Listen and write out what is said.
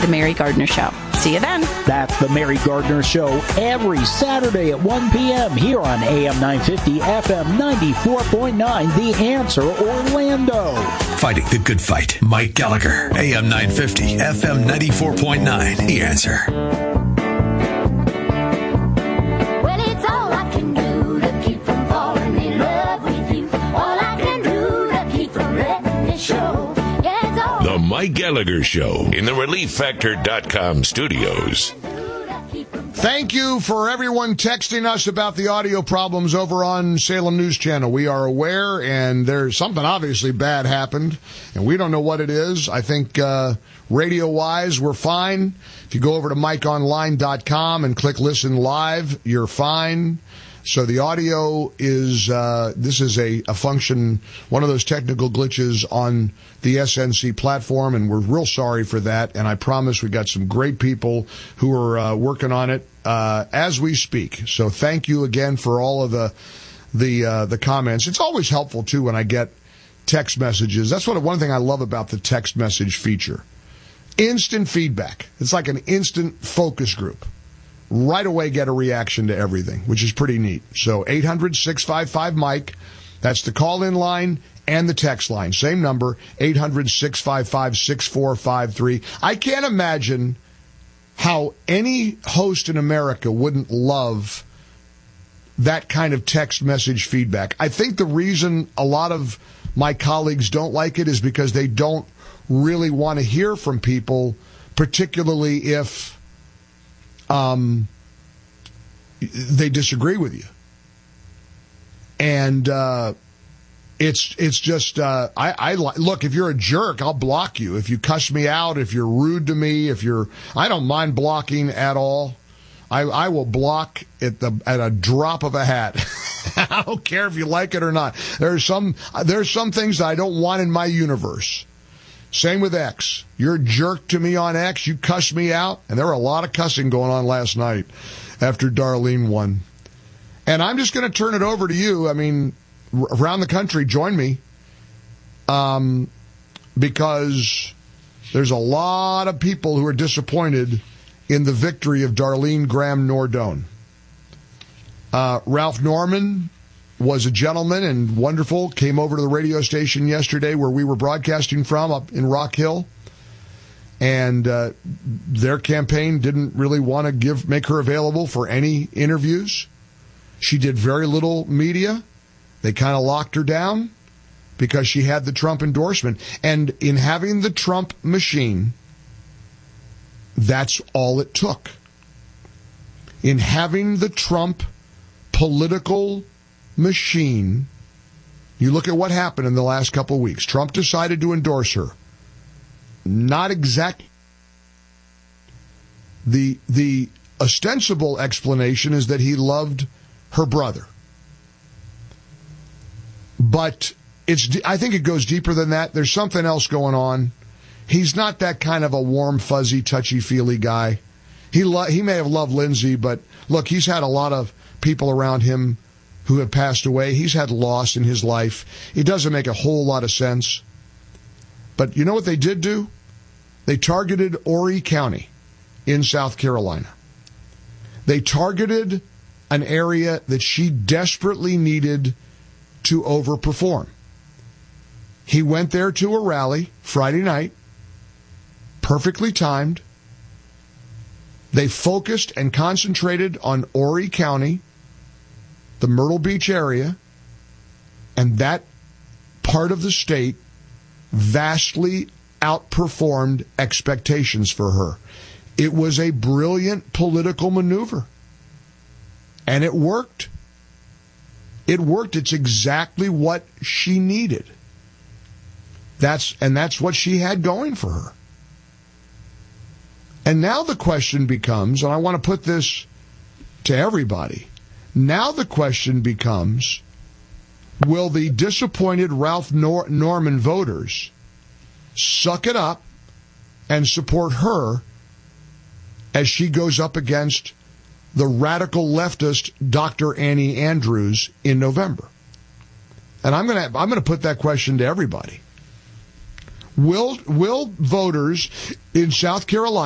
The Mary Gardner Show. See you then. That's The Mary Gardner Show every Saturday at 1 p.m. here on AM 950, FM 94.9, The Answer, Orlando. Fighting the good fight. Mike Gallagher, AM 950, FM 94.9, The Answer. Well, it's all I can do to keep from falling in love with you. All I can do to keep from letting it show. Yeah, it's all The Mike Gallagher Show in the ReliefFactor.com studios. Thank you for everyone texting us about the audio problems over on Salem News Channel. We are aware, and there's something obviously bad happened, and we don't know what it is. I think radio-wise, we're fine. If you go over to MikeOnline.com and click Listen Live, you're fine. So the audio is, this is a function, one of those technical glitches on the SNC platform, and we're real sorry for that. And I promise we got some great people who are working on it as we speak. So thank you again for all of the comments. It's always helpful, too, when I get text messages. That's one thing I love about the text message feature. Instant feedback. It's like an instant focus group. Right away get a reaction to everything, which is pretty neat. So 800-655-MIKE, that's the call-in line and the text line. Same number, 800-655-6453. I can't imagine how any host in America wouldn't love that kind of text message feedback. I think the reason a lot of my colleagues don't like it is because they don't really want to hear from people, particularly if they disagree with you. And it's just look, if you're a jerk, I'll block you. If you cuss me out, if you're rude to me, I don't mind blocking at all. I will block at a drop of a hat. I don't care if you like it or not. There's some things that I don't want in my universe. Same with X. You're a jerk to me on X. You cuss me out. And there were a lot of cussing going on last night after Darlene won. And I'm just going to turn it over to you. I mean, around the country, join me. Because there's a lot of people who are disappointed in the victory of Darlene Graham Nordone. Ralph Norman was a gentleman and wonderful, came over to the radio station yesterday where we were broadcasting from up in Rock Hill. And their campaign didn't really want to make her available for any interviews. She did very little media. They kind of locked her down because she had the Trump endorsement. And in having the Trump machine, that's all it took. In having the Trump political machine, you look at what happened in the last couple of weeks. Trump decided to endorse her. Not exactly. The ostensible explanation is that he loved her brother. But I think it goes deeper than that. There's something else going on. He's not that kind of a warm, fuzzy, touchy-feely guy. He may have loved Lindsay, but look, he's had a lot of people around him who have passed away. He's had loss in his life. It doesn't make a whole lot of sense. But you know what they did do? They targeted Horry County in South Carolina. They targeted an area that she desperately needed to overperform. He went there to a rally Friday night, perfectly timed. They focused and concentrated on Horry County, the Myrtle Beach area, and that part of the state vastly outperformed expectations for her. It was a brilliant political maneuver. And it worked. It worked. It's exactly what she needed. That's what she had going for her. And now the question becomes, and I want to put this to everybody, now the question becomes, will the disappointed Ralph Norman voters suck it up and support her as she goes up against the radical leftist Dr. Annie Andrews in November? And I'm going to put that question to everybody. Will voters in South Carolina